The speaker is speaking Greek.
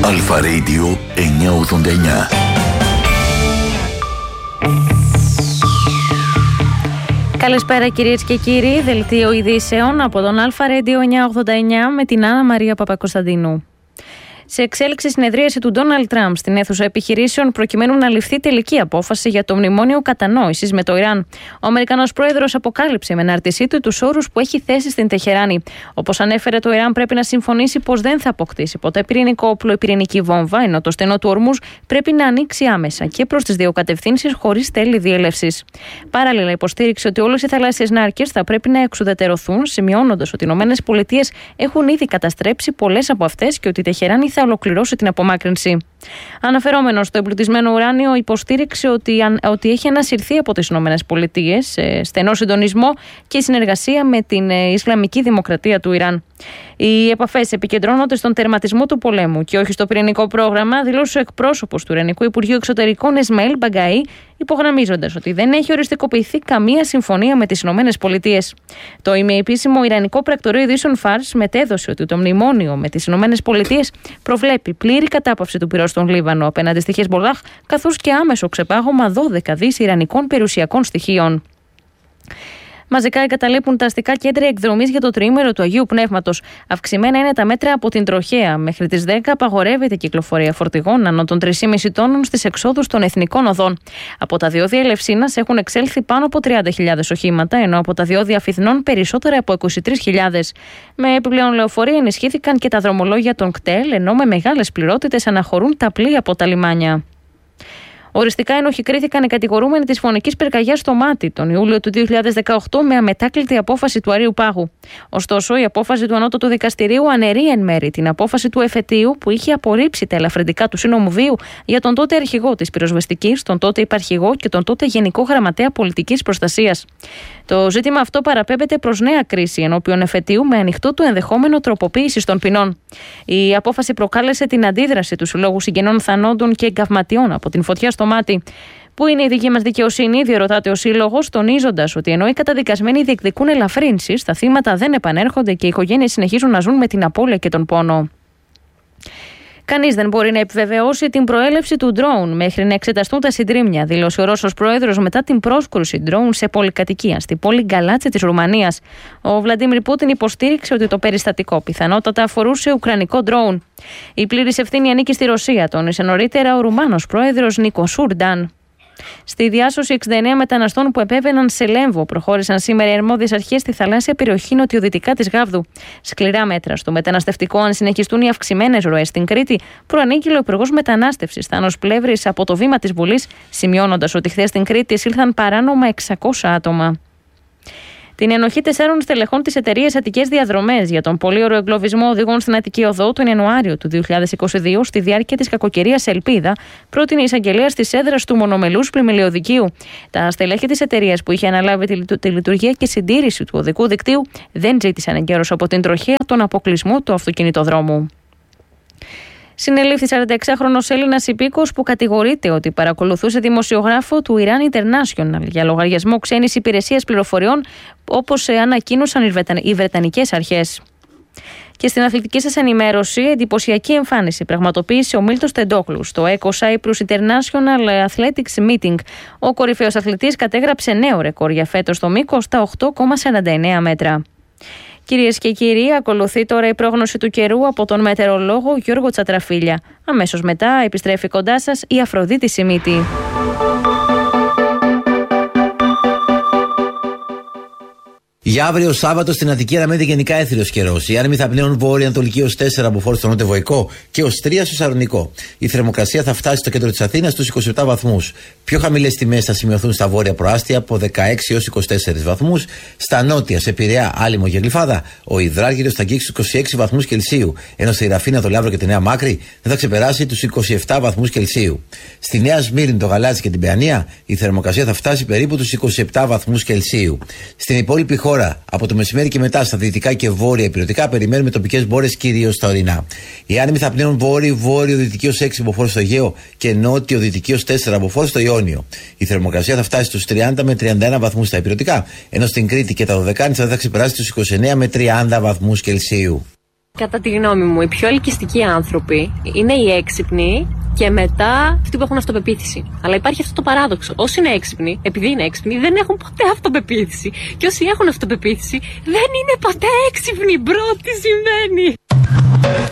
Αλφα Radio 989. Καλησπέρα κυρίες και κύριοι, δελτίο ειδήσεων από τον Αλφα Radio 989 με την Άννα Μαρία Παπακοσταντίνου. Σε εξέλιξη συνεδρίαση του Ντόναλντ Τραμπ στην αίθουσα επιχειρήσεων προκειμένου να ληφθεί τελική απόφαση για το μνημόνιο κατανόησης με το Ιράν. Ο Αμερικανός πρόεδρος αποκάλυψε με ενάρτησή του τους όρους που έχει θέσει στην Τεχεράνη. Όπως ανέφερε, το Ιράν πρέπει να συμφωνήσει πως δεν θα αποκτήσει ποτέ πυρηνικό όπλο ή πυρηνική βόμβα, ενώ το στενό του Ορμούζ πρέπει να ανοίξει άμεσα και προς τις δύο κατευθύνσεις χωρίς τέλη διέλευσης. Παράλληλα, υποστήριξε ότι όλες οι θαλάσσιες νάρκες θα πρέπει να εξουδετερωθούν, σημειώνοντας ότι οι ΗΠΑ έχουν ήδη καταστρέψει πολλές από αυτές και ότι η Τεχεράνη θα ολοκληρώσει την απομάκρυνση. Αναφερόμενος στο εμπλουτισμένο ουράνιο, υποστήριξε ότι έχει ανασυρθεί από τις ΗΠΑ σε στενό συντονισμό και συνεργασία με την Ισλαμική Δημοκρατία του Ιράν. Οι επαφές επικεντρώνονται στον τερματισμό του πολέμου και όχι στο πυρηνικό πρόγραμμα, δήλωσε ο εκπρόσωπος του Ιρανικού Υπουργείου Εξωτερικών Ισμαήλ Μπαγκαή, υπογραμμίζοντας ότι δεν έχει οριστικοποιηθεί καμία συμφωνία με τις ΗΠΑ. Το ημιεπίσημο Ιρανικό Πρακτορείο Ειδήσεων Φάρς μετέδωσε ότι το μνημόνιο με τις ΗΠΑ προβλέπει πλήρη κατάπαυση του πυρός στον Λίβανο απέναντι στη Χεσμολάχ, καθώς και άμεσο ξεπάγωμα 12 δις ιρανικών περιουσιακών στοιχείων. Μαζικά εγκαταλείπουν τα αστικά κέντρα εκδρομής για το τριήμερο του Αγίου Πνεύματος. Αυξημένα είναι τα μέτρα από την τροχέα. Μέχρι τις 10 απαγορεύεται η κυκλοφορία φορτηγών άνω των 3,5 τόνων στις εξόδους των εθνικών οδών. Από τα διόδια Ελευσίνας έχουν εξέλθει πάνω από 30.000 οχήματα, ενώ από τα διόδια Αφιθνών περισσότερα από 23.000. Με επιπλέον λεωφορεία ενισχύθηκαν και τα δρομολόγια των κτέλ, ενώ με μεγάλες πληρότητες αναχωρούν τα πλοία από τα λιμάνια. Οριστικά ενοχικρίθηκαν οι κατηγορούμενοι της φωνικής πυρκαγιάς στο Μάτι τον Ιούλιο του 2018 με αμετάκλητη απόφαση του Αρείου Πάγου. Ωστόσο, η απόφαση του Ανώτατου Δικαστηρίου αναιρεί εν μέρη την απόφαση του εφετείου που είχε απορρίψει τα ελαφρυντικά του Σύνομου Βίου για τον τότε αρχηγό της πυροσβεστικής, τον τότε υπαρχηγό και τον τότε Γενικό Γραμματέα Πολιτικής Προστασίας. Το ζήτημα αυτό παραπέμπεται προς νέα κρίση ενώπιον εφετείου με ανοιχτό του ενδεχόμενο τροποποίησης των ποινών. Η απόφαση προκάλεσε την αντίδραση του Συλλόγου Συγγενών Θανόντων και Εγκαυματιών από την φωτιά στο Μάτι. Πού είναι η δική μας δικαιοσύνη, διερωτάται ο Σύλλογος, τονίζοντας ότι ενώ οι καταδικασμένοι διεκδικούν ελαφρύνσεις, τα θύματα δεν επανέρχονται και οι οικογένειες συνεχίζουν να ζουν με την απώλεια και τον πόνο. Κανείς δεν μπορεί να επιβεβαιώσει την προέλευση του ντρόουν μέχρι να εξεταστούν τα συντρίμμια, δήλωσε ο Ρώσος πρόεδρος μετά την πρόσκρουση ντρόουν σε πολυκατοικία στη πόλη Γκαλάτσε της Ρουμανίας. Ο Βλαντίμιρ Πούτιν υποστήριξε ότι το περιστατικό πιθανότατα αφορούσε ουκρανικό ντρόουν. Η πλήρης ευθύνη ανήκει στη Ρωσία, τόνισε νωρίτερα ο Ρουμάνος πρόεδρος Νικοσούρνταν. Στη διάσωση 69 μεταναστών που επέβαιναν σε Λέμβο, προχώρησαν σήμερα οι αρμόδιες αρχές στη θαλάσσια περιοχή νοτιοδυτικά της Γάβδου. Σκληρά μέτρα στο μεταναστευτικό, αν συνεχιστούν οι αυξημένες ροές στην Κρήτη, προανήγγειλε ο Υπουργός Μετανάστευσης Θάνος Πλεύρης από το βήμα της Βουλής, σημειώνοντας ότι χθες στην Κρήτη εισήλθαν παράνομα 600 άτομα. Την ενοχή 4 στελεχών της εταιρείας Αττικές Διαδρομές για τον πολύωρο εγκλωβισμό οδηγών στην Αττική Οδό τον Ιανουάριο του 2022 στη διάρκεια της κακοκαιρίας Ελπίδα, πρότεινε η εισαγγελέας της έδρας του μονομελούς πλημμυλαιοδικείου. Τα στελέχη της εταιρείας που είχε αναλάβει τη λειτουργία και συντήρηση του οδικού δικτύου δεν ζήτησαν εγκαίρως από την τροχέα τον αποκλεισμό του αυτοκινητοδρόμου. Συνελήφθη 46χρονος Έλληνας υπήκοος που κατηγορείται ότι παρακολουθούσε δημοσιογράφο του Iran International για λογαριασμό ξένης υπηρεσίας πληροφοριών, όπως ανακοίνωσαν οι Βρετανικές αρχές. Και στην αθλητική σας ενημέρωση, εντυπωσιακή εμφάνιση πραγματοποίησε ο Μίλτος Τεντόκλου στο ECO Cyprus International Athletics Meeting. Ο κορυφαίος αθλητής κατέγραψε νέο ρεκόρ για φέτος στο μήκος στα 8,49 μέτρα. Κυρίες και κύριοι, ακολουθεί τώρα η πρόγνωση του καιρού από τον μετεωρολόγο Γιώργο Τσατραφίλια. Αμέσως μετά επιστρέφει κοντά σας η Αφροδίτη Σιμίτη. Για αύριο Σάββατο στην Αττική αναμένεται γενικά έθριος καιρός. Οι άνεμοι θα πνέουν βόρεια-ανατολική ως 4 από φόρ στο νότιο-βοϊκό και ως 3 στο Σαρονικό. Η θερμοκρασία θα φτάσει στο κέντρο της Αθήνας στους 27 βαθμούς. Πιο χαμηλές τιμές θα σημειωθούν στα βόρεια προάστια από 16 έως 24 βαθμούς. Στα νότια, σε Πειραιά, Άλυμο και Γλυφάδα, ο υδράργυρος θα αγγίξει 26 βαθμούς Κελσίου, ενώ στη Ραφίνα, το Λαύρο και τη Νέα Μάκρη δεν θα ξεπεράσει τους 27 βαθμούς Κελσίου. Στη Νέα Σμύρνη, το Γαλάτσι και την Παιανία, η θερμοκρασία θα φτάσει περίπου τους 27 βαθμούς Κελσίου. Στην υπόλοιπη χώρα, από το μεσημέρι και μετά στα δυτικά και βόρεια υπηρετικά, περιμένουμε τοπικές μπόρες κυρίως στα ορεινά. Οι άνεμοι θα πνέουν βόρειο-δυτική ως 6 από φόρ στο Αιγαίο και νότιο-δυτική ως 4 από φόρ στο Ιόνιο. Η θερμοκρασία θα φτάσει στους 30 με 31 βαθμούς στα υπηρετικά, ενώ στην Κρήτη και τα Δωδεκάνησα δεν θα ξεπεράσει τους 29 με 30 βαθμούς Κελσίου. Κατά τη γνώμη μου, οι πιο ελκυστικοί άνθρωποι είναι οι έξυπνοι και μετά αυτοί που έχουν αυτοπεποίθηση. Αλλά υπάρχει αυτό το παράδοξο. Όσοι είναι έξυπνοι, επειδή είναι έξυπνοι, δεν έχουν ποτέ αυτοπεποίθηση. Και όσοι έχουν αυτοπεποίθηση, δεν είναι ποτέ έξυπνοι. Μπρο, τι σημαίνει.